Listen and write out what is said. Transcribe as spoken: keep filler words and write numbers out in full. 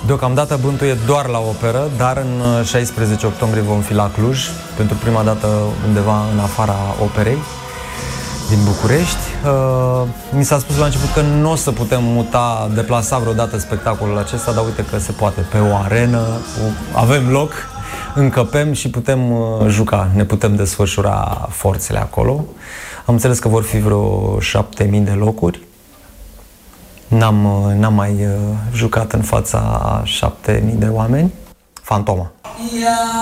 Deocamdată bântuie doar la operă, dar în șaisprezece octombrie vom fi la Cluj, pentru prima dată undeva în afara operei, din București. Mi s-a spus la început că nu o să putem muta, deplasa vreodată spectacolul acesta, dar uite că se poate. Pe o arenă, avem loc, încăpem și putem juca, ne putem desfășura forțele acolo. Am înțeles că vor fi vreo șapte mii de locuri. N-am, n-am mai uh, jucat în fața șapte mii de oameni. Fantoma.